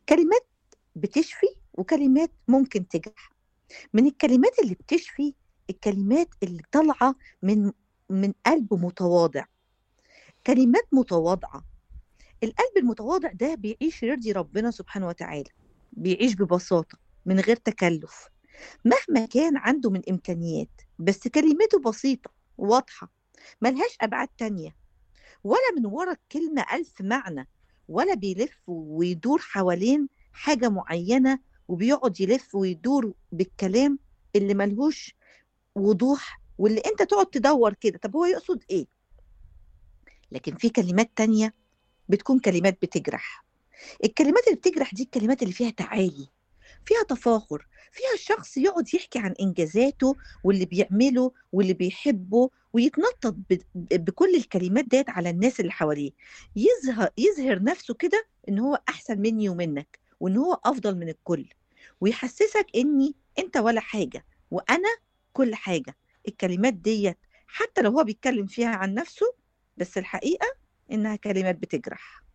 كلمات بتشفي وكلمات ممكن تجرح. من الكلمات اللي بتشفي الكلمات اللي طالعة من قلب متواضع، كلمات متواضعة. القلب المتواضع ده بيعيش يرضي ربنا سبحانه وتعالى، بيعيش ببساطة من غير تكلف، مهما كان عنده من إمكانيات، بس كلمته بسيطة واضحة، ملهاش أبعاد تانية، ولا من ورا الكلمة ألف معنى، ولا بيلف ويدور حوالين حاجة معينة، وبيقعد يلف ويدور بالكلام اللي ملهوش وضوح، واللي انت تقعد تدور كده طب هو يقصد ايه. لكن في كلمات تانية بتكون كلمات بتجرح. الكلمات اللي بتجرح دي الكلمات اللي فيها تعالي، فيها تفاخر، فيها الشخص يقعد يحكي عن إنجازاته واللي بيعمله واللي بيحبه، ويتنطط بكل الكلمات ديت على الناس اللي حواليه، يظهر نفسه كده إن هو أحسن مني ومنك، وإن هو أفضل من الكل، ويحسسك إني أنت ولا حاجة وأنا كل حاجة. الكلمات ديت حتى لو هو بيتكلم فيها عن نفسه، بس الحقيقة إنها كلمات بتجرح.